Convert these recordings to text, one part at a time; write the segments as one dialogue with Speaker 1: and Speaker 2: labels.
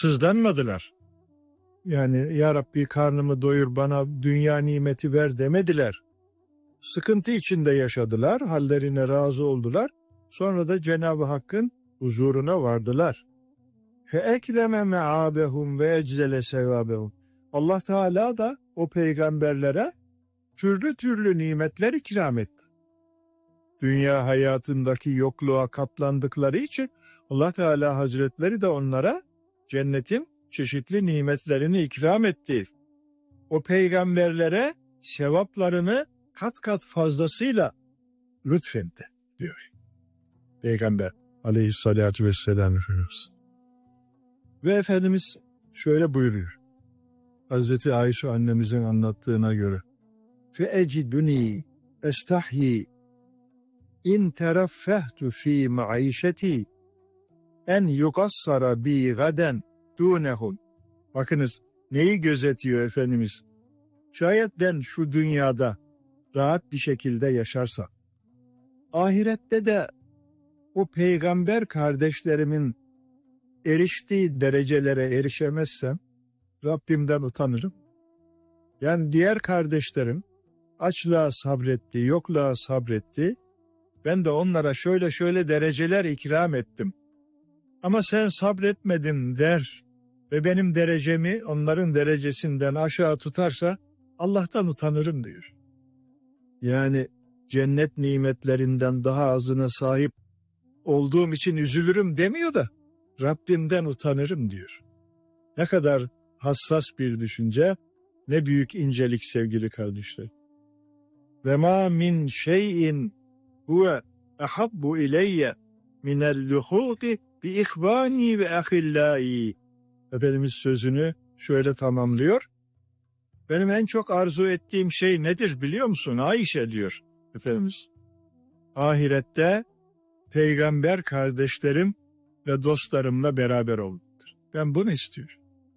Speaker 1: Sızlanmadılar. Yani ya Rabbi karnımı doyur, bana dünya nimeti ver demediler. Sıkıntı içinde yaşadılar, hallerine razı oldular. Sonra da Cenab-ı Hakk'ın huzuruna vardılar. فَاَكْرَمَ مَعَابَهُمْ وَاَجْزَلَ سَوَابَهُمْ. Allah Teala da o peygamberlere türlü türlü nimetler ikram etti. Dünya hayatındaki yokluğa katlandıkları için Allah Teala Hazretleri de onlara cennetin çeşitli nimetlerini ikram etti. O peygamberlere sevaplarını kat kat fazlasıyla lütfetti diyor Peygamber aleyhissalatü vesselam Efendimiz. Ve Efendimiz şöyle buyuruyor. Hazreti Ayşe annemizin anlattığına göre فَاَجِدُنِي اَسْتَحْيِي اِنْ تَرَفَّهْتُ ف۪ي مَعِيشَتِي en yukassara bi gaden dunehum. Bakınız neyi gözetiyor Efendimiz? Şayet ben şu dünyada rahat bir şekilde yaşarsam, ahirette de o peygamber kardeşlerimin eriştiği derecelere erişemezsem Rabbimden utanırım. Yani diğer kardeşlerim açlığa sabretti, yokluğa sabretti. Ben de onlara şöyle şöyle dereceler ikram ettim. Ama sen sabretmedin der ve benim derecemi onların derecesinden aşağı tutarsa Allah'tan utanırım diyor. Yani cennet nimetlerinden daha azına sahip olduğum için üzülürüm demiyor da Rabbimden utanırım diyor. Ne kadar hassas bir düşünce, ne büyük incelik sevgili kardeşler. Ve ma min şeyin huve ahabbu ileyye minel luhuki bi ihvani ve ahillai. Efendimiz sözünü şöyle tamamlıyor. Benim en çok arzu ettiğim şey nedir biliyor musun Ayşe diyor Efendimiz. Ahirette peygamber kardeşlerim ve dostlarımla beraber olmaktır. Ben bunu istiyorum.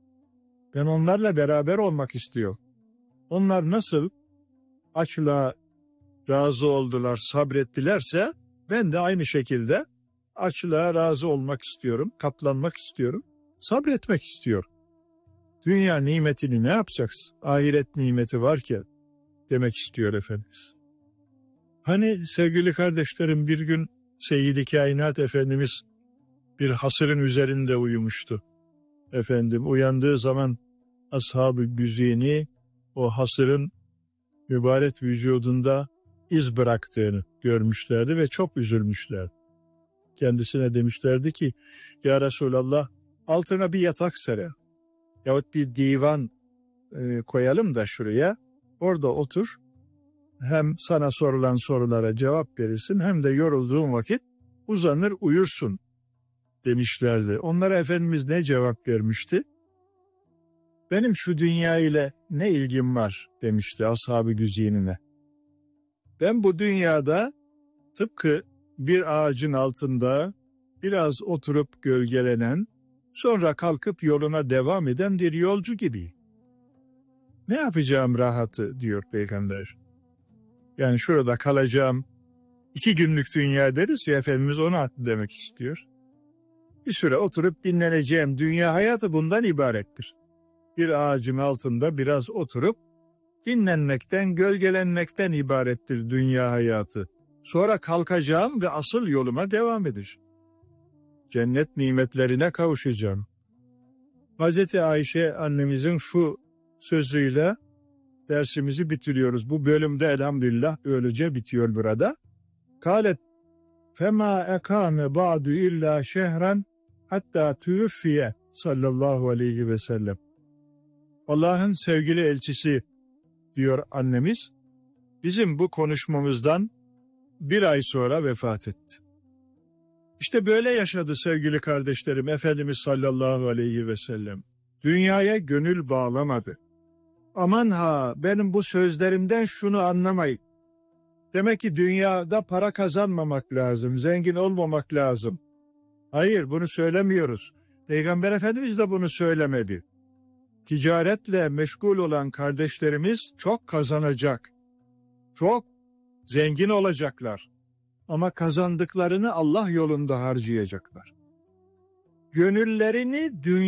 Speaker 1: Ben onlarla beraber olmak istiyorum. Onlar nasıl açlığa razı oldular, sabrettilerse ben de aynı şekilde açlığa razı olmak istiyorum, katlanmak istiyorum, sabretmek istiyorum. Dünya nimetini ne yapacaksın? Ahiret nimeti varken demek istiyor Efendimiz. Hani sevgili kardeşlerim bir gün Seyyid-i Kainat Efendimiz bir hasırın üzerinde uyumuştu. Efendim uyandığı zaman ashab-ı güzini o hasırın mübarek vücudunda iz bıraktığını görmüşlerdi ve çok üzülmüşler. Kendisine demişlerdi ki ya Resulallah altına bir yatak sere yahut bir divan koyalım da şuraya orada otur hem sana sorulan sorulara cevap verirsin hem de yorulduğun vakit uzanır uyursun demişlerdi. Onlara Efendimiz ne cevap vermişti? Benim şu dünya ile ne ilgim var demişti ashab-ı güzinine. Ben bu dünyada tıpkı bir ağacın altında biraz oturup gölgelenen, sonra kalkıp yoluna devam eden bir yolcu gibiyim. Ne yapacağım rahatı diyor Peygamber. Yani şurada kalacağım 2 günlük dünya deriz ya Efendimiz ona demek istiyor. Bir süre oturup dinleneceğim dünya hayatı bundan ibarettir. Bir ağacın altında biraz oturup dinlenmekten, gölgelenmekten ibarettir dünya hayatı. Sonra kalkacağım ve asıl yoluma devam edeceğim. Cennet nimetlerine kavuşacağım. Hazreti Ayşe annemizin şu sözüyle dersimizi bitiriyoruz. Bu bölümde elhamdülillah öylece bitiyor burada. Kâlet fema ekâme ba'du illa şehran hatta tüvfiye sallallahu aleyhi ve sellem. Allah'ın sevgili elçisi diyor annemiz, bizim bu konuşmamızdan 1 ay sonra vefat etti. İşte böyle yaşadı sevgili kardeşlerim Efendimiz sallallahu aleyhi ve sellem. Dünyaya gönül bağlamadı. Aman ha benim bu sözlerimden şunu anlamayın. Demek ki dünyada para kazanmamak lazım, zengin olmamak lazım. Hayır bunu söylemiyoruz. Peygamber Efendimiz de bunu söylemedi. Ticaretle meşgul olan kardeşlerimiz çok kazanacak. Çok zengin olacaklar. Ama kazandıklarını Allah yolunda harcayacaklar. Gönüllerini dünya